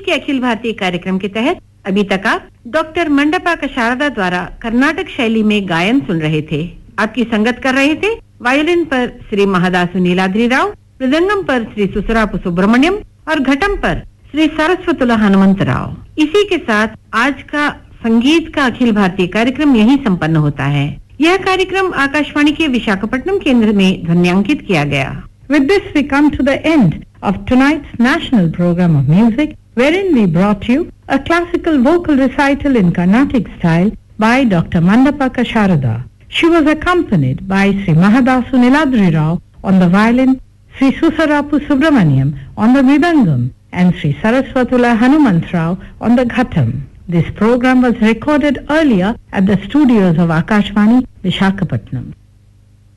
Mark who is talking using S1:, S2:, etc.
S1: के अखिल भारतीय कार्यक्रम के तहत अभी तक आप डॉक्टर मंडपाका शारदा द्वारा कर्नाटक शैली में गायन सुन रहे थे। आपकी संगत कर रहे थे वायोलिन पर श्री महादासु नीलाद्री राव, मृदंगम पर श्री सुसरापु सुब्रमण्यम और घटम पर श्री सरस्वतुला हनुमंत राव। इसी के साथ आज का संगीत का अखिल भारतीय कार्यक्रम यहीं संपन्न होता है। यह कार्यक्रम आकाशवाणी के विशाखापट्टनम केंद्र में ध्वन्यांकित किया गया। With this we come to the end of tonight's national program of music, wherein we brought you a classical vocal recital in Carnatic style by Dr. Mandapaka Sharada. She was accompanied by Sri Mahadasu Niladri Rao on the violin, Sri Susarapu Subramaniam on the mridangam, and Sri Saraswatula Hanumant Rao on the ghatam. This program was recorded earlier at the studios of Akashvani, Visakhapatnam.